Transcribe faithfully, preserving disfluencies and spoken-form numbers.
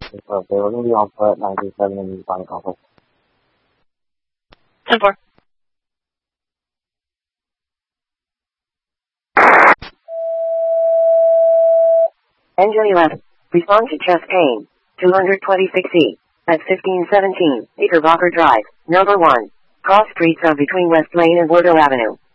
for building the offer at ninety-seven in the bank office. ten four. Engine eleven. Respond to chest pain. two twenty-six E. At fifteen seventeen, Knickerbocker Drive, number one. Cross streets are between West Lane and Bordeaux Avenue.